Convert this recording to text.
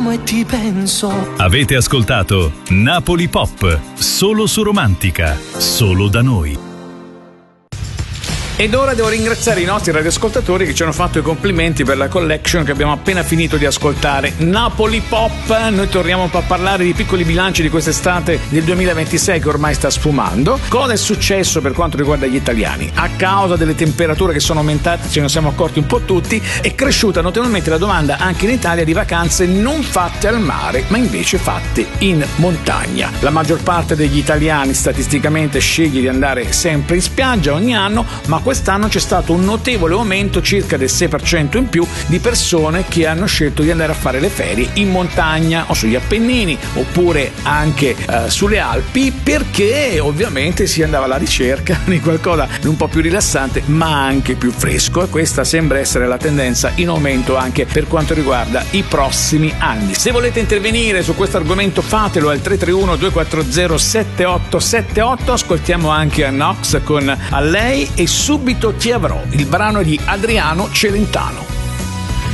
amo e ti penso. Avete ascoltato Napoli Pop, solo su Romantica, solo da noi. Ed ora devo ringraziare i nostri radioascoltatori che ci hanno fatto i complimenti per la collection che abbiamo appena finito di ascoltare. Napoli Pop, noi torniamo un po' a parlare di piccoli bilanci di quest'estate del 2026 che ormai sta sfumando. Cosa è successo per quanto riguarda gli italiani? A causa delle temperature che sono aumentate, ce ne siamo accorti un po' tutti, è cresciuta notevolmente la domanda anche in Italia di vacanze non fatte al mare, ma invece fatte in montagna. La maggior parte degli italiani statisticamente sceglie di andare sempre in spiaggia ogni anno, ma quest'anno c'è stato un notevole aumento, circa del 6% in più, di persone che hanno scelto di andare a fare le ferie in montagna o sugli Appennini oppure anche sulle Alpi, perché ovviamente si andava alla ricerca di qualcosa di un po' più rilassante ma anche più fresco, e questa sembra essere la tendenza in aumento anche per quanto riguarda i prossimi anni. Se volete intervenire su questo argomento fatelo al 331 240 7878. Ascoltiamo anche a Nox con A lei e subito ti avrò, il brano di Adriano Celentano.